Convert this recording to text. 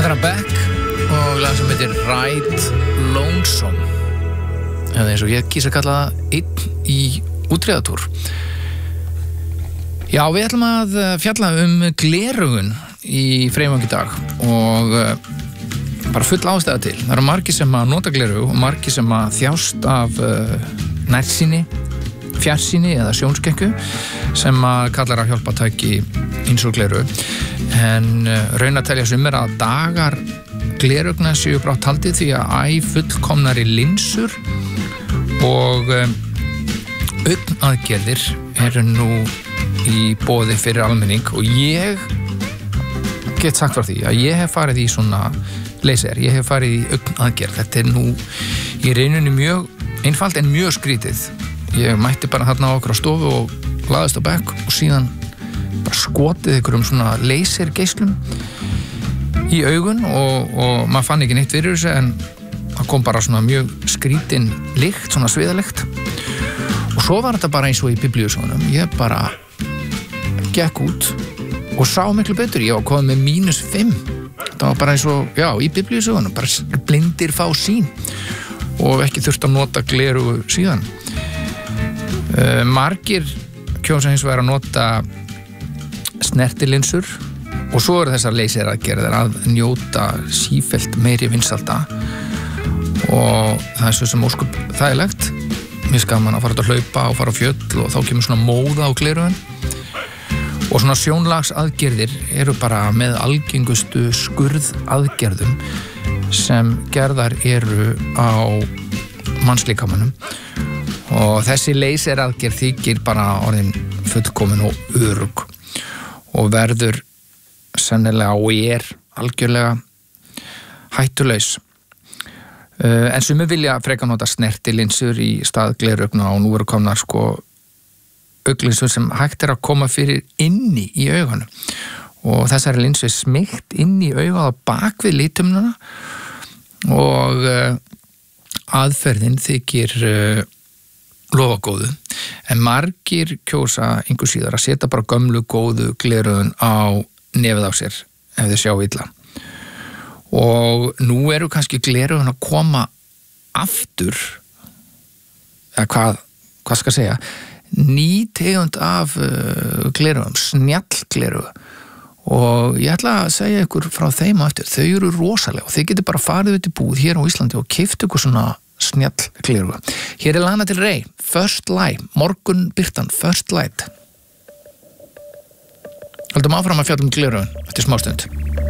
Barbara Beck og lag sem heitir Ride Lonesome, eða eins og ég kýs að kalla það einn í útreðatúr. Já, við ætlum að fjalla gleraugun í Freyvangi í dag og bara full ástæða til. Það eru margir sem að nota gleraugu og margir sem að þjást af nærsýni, fjarsýni eða sjónskekkju sem að kallar að hjálpa tæki eins og gleraugu. En raun að telja sumir að dagar glerugna séu brátt haldið því að fullkomnari linsur og augnaðgerðir eru nú í boði fyrir almenning og ég get sagt frá því að ég hef farið í svona laser, ég hef farið í augnaðgerð. Þetta er nú í rauninni mjög einfalt en mjög skrítið. Ég mætti bara þarna á okkur á stofu og laðist á bekk og síðan bara skotið ykkur svona lasergeislum í augun og maður fann ekki neitt fyrir þessu en það kom bara svona mjög skrítin lykt, svona sviðalykt og svo var þetta bara eins og í biblíusögunum. Ég bara gekk út og sá miklu betur. Ég var komið með -5. Það var bara eins og, já, í biblíusögunum, bara blindir fá sín og ekki þurft að nota gleraugu síðan. Margir kjósa hins vegar að nota snertilinsur og svo eru þessar laser-aðgerðir að njóta sífellt meiri vinsalda og það er svo sem óskup þægilegt. Mér gaman að fara út að hlaupa og fara á fjöll og þá kemur svona móða á gleraugun og svona sjónlagsaðgerðir eru bara með algengustu skurðaðgerðum sem gerðar eru á mannslíkamanum og þessi laser-aðgerð þykir bara orðin fullkomin og örugg og verður sennilega og algjörlega hættulaus. En sumir vilja frekar nota snertilinsur í stað glerugna og nú eru komnar auglinsur sem hægt er að koma fyrir inni í augunum og þessari linsu er smygt inn í augað á bak við litumnuna og aðferðin þykir lofa góðu en margir kjósa einhver síðar að setja bara gömlu góðu gleraugun á nefið á sér ef þau sjá illa og nú eru kannski gleraugun að koma aftur eða hvað skal segja ný tegund af gleraugun, snjallgleraugu og ég ætla að segja ykkur frá þeim á eftir. Þau eru rosalega og þið getur bara farið út í búð hér á Íslandi og keypt ykkur svona snjallgleraugu. Hér er Lana Del Rey, First Light, morgunbirtan, First Light. Höldum áfram að fjalla gleraugun eftir smástund.